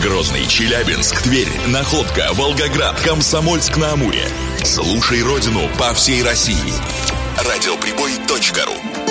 Грозный, Челябинск, Тверь, Находка, Волгоград, Комсомольск-на-Амуре. Слушай родину по всей России. Радиоприбой.ру